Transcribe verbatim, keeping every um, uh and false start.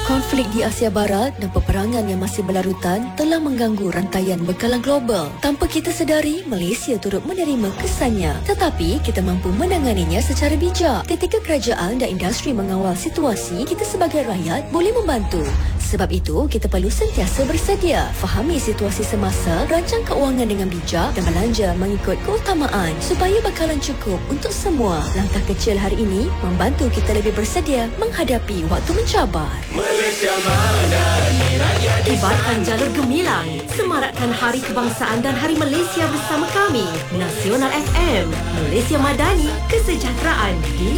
Konflik di Asia Barat dan peperangan yang masih berlarutan telah mengganggu rantaian bekalan global. Tanpa kita sedari, Malaysia turut menerima kesannya. Tetapi, kita mampu menanganinya secara bijak. Ketika kerajaan dan industri mengawal situasi, kita sebagai rakyat boleh membantu. Sebab itu, kita perlu sentiasa bersedia. Fahami situasi semasa, rancang keuangan dengan bijak dan belanja mengikut keutamaan supaya bekalan cukup untuk semua. Langkah kecil hari ini membantu kita lebih bersedia menghadapi waktu mencabar. Malaysia Madani, rakyat Kibarkan jalur gemilang, semarakkan Hari Kebangsaan dan Hari Malaysia bersama kami. Nasional F M, Malaysia Madani, kesejahteraan di